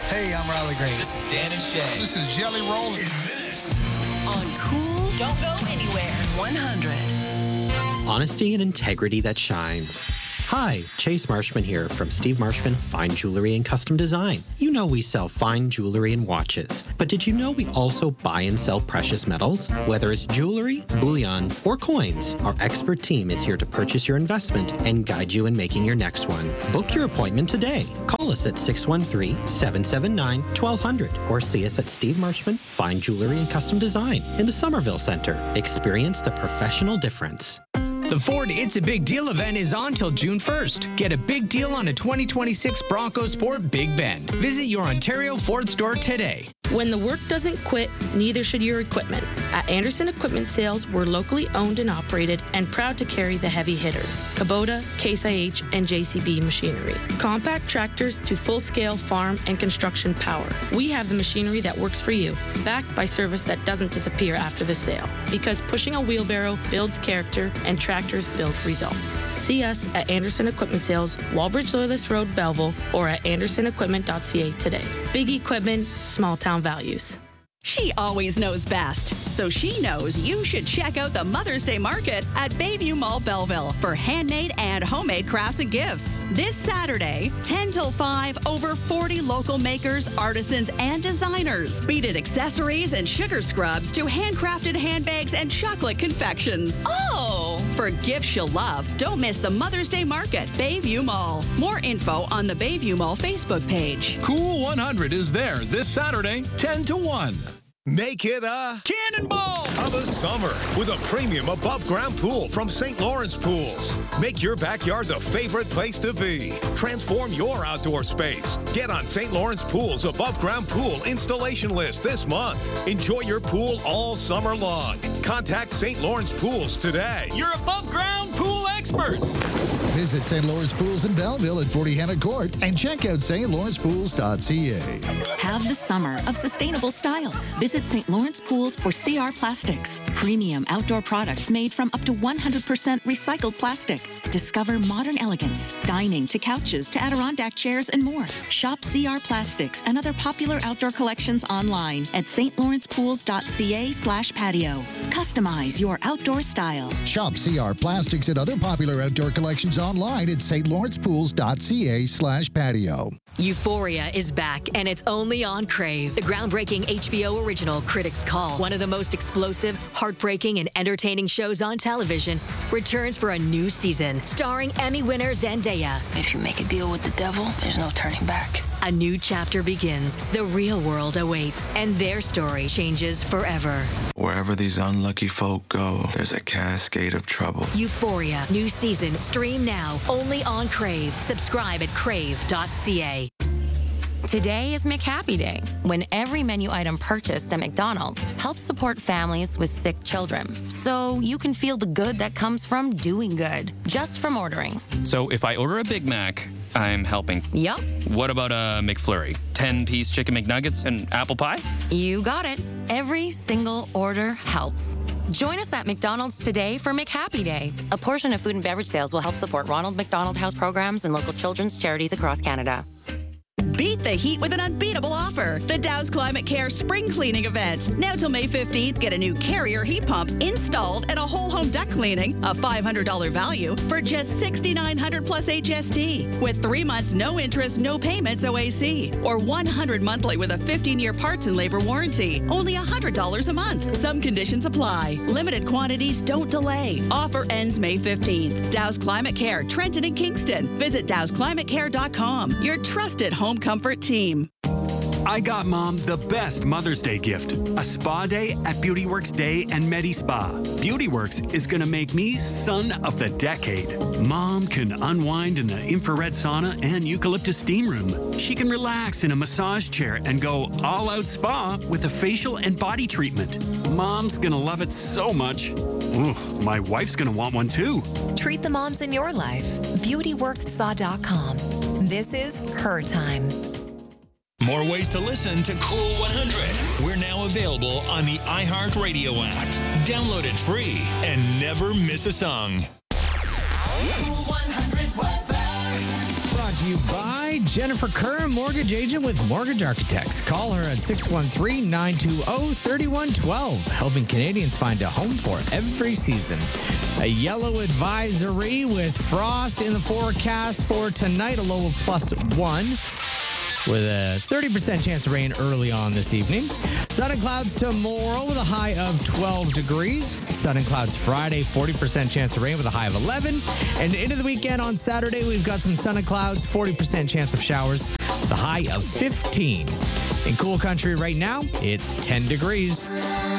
Hey, I'm Riley Green. This is Dan and Shay. This is Jelly Roll. In minutes. On Cool, don't go anywhere. 100. Honesty and integrity that shines. Hi, Chase Marshman here from Steve Marshman Fine Jewelry and Custom Design. You know we sell fine jewelry and watches, but did you know we also buy and sell precious metals? Whether it's jewelry, bullion, or coins, our expert team is here to purchase your investment and guide you in making your next one. Book your appointment today. Call us at 613-779-1200 or see us at Steve Marshman Fine Jewelry and Custom Design in the Somerville Center. Experience the professional difference. The Ford It's a Big Deal event is on till June 1st. Get a big deal on a 2026 Bronco Sport Big Bend. Visit your Ontario Ford store today. When the work doesn't quit, neither should your equipment. At Anderson Equipment Sales, we're locally owned and operated and proud to carry the heavy hitters, Kubota, Case IH, and JCB machinery. Compact tractors to full-scale farm and construction power. We have the machinery that works for you, backed by service that doesn't disappear after the sale. Because pushing a wheelbarrow builds character and tractors build results. See us at Anderson Equipment Sales, Walbridge Loyalist Road, Belleville, or at andersonequipment.ca today. Big equipment, small town values. She always knows best, so she knows you should check out the Mother's Day Market at Bayview Mall, Belleville for handmade and homemade crafts and gifts. This Saturday, 10 till 5, over 40 local makers, artisans, and designers. Beaded accessories and sugar scrubs to handcrafted handbags and chocolate confections. Oh! For gifts she'll love, don't miss the Mother's Day Market, Bayview Mall. More info on the Bayview Mall Facebook page. Cool 100 is there this Saturday, 10 to 1. Make it a Cannonball of a summer with a premium above-ground pool from St. Lawrence Pools. Make your backyard the favorite place to be. Transform your outdoor space. Get on St. Lawrence Pools above-ground pool installation list this month. Enjoy your pool all summer long. Contact St. Lawrence Pools today. Your above-ground pool experts. Visit St. Lawrence Pools in Belleville at 40 Hannah Court and check out stlawrencepools.ca. Have the summer of sustainable style. Visit St. Lawrence Pools for CR Plastics. Premium outdoor products made from up to 100% recycled plastic. Discover modern elegance, dining to couches to Adirondack chairs and more. Shop CR Plastics and other popular outdoor collections online at stlawrencepools.ca/patio. Customize your outdoor style. Shop CR Plastics and other popular outdoor collections online at stlawrencepools.ca/patio. Euphoria is back, and it's only on Crave. The groundbreaking HBO original Critics' Call, one of the most explosive, heartbreaking, and entertaining shows on television, returns for a new season, starring Emmy winner Zendaya. If you make a deal with the devil, there's no turning back. A new chapter begins. The real world awaits, and their story changes forever. Wherever these unlucky folk go, there's a cascade of trouble. Euphoria, new season, stream now, only on Crave. Subscribe at crave.ca. Today is McHappy Day, when every menu item purchased at McDonald's helps support families with sick children. So you can feel the good that comes from doing good, just from ordering. So if I order a Big Mac, I'm helping. Yup. What about a McFlurry? 10-piece chicken McNuggets and apple pie? You got it. Every single order helps. Join us at McDonald's today for McHappy Day. A portion of food and beverage sales will help support Ronald McDonald House programs and local children's charities across Canada. Beat the heat with an unbeatable offer. The Dow's Climate Care Spring Cleaning Event. Now till May 15th, get a new Carrier heat pump installed and a whole home duct cleaning, a $500 value, for just $6,900 plus HST. With 3 months, no interest, no payments OAC. Or $100 monthly with a 15-year parts and labor warranty. Only $100 a month. Some conditions apply. Limited quantities, don't delay. Offer ends May 15th. Dow's Climate Care, Trenton and Kingston. Visit dowsclimatecare.com. Your trusted home comfort team. I got Mom the best Mother's Day gift, a spa day at BeautyWorks Day and Medi Spa. BeautyWorks is going to make me son of the decade. Mom can unwind in the infrared sauna and eucalyptus steam room. She can relax in a massage chair and go all-out spa with a facial and body treatment. Mom's going to love it so much. Ooh, my wife's going to want one too. Treat the moms in your life. BeautyWorksSpa.com. This is her time. More ways to listen to Cool 100. We're now available on the iHeartRadio app. Download it free and never miss a song. Cool 100 weather. Brought to to you by Jennifer Kerr, mortgage agent with Mortgage Architects. Call her at 613-920-3112, helping Canadians find a home for every season. A yellow advisory with frost in the forecast for tonight, a low of +1. With a 30% chance of rain early on this evening. Sun and clouds tomorrow with a high of 12 degrees. Sun and clouds Friday, 40% chance of rain with a high of 11. And into the weekend on Saturday, we've got some sun and clouds, 40% chance of showers, with a high of 15. In cool country right now, it's 10 degrees.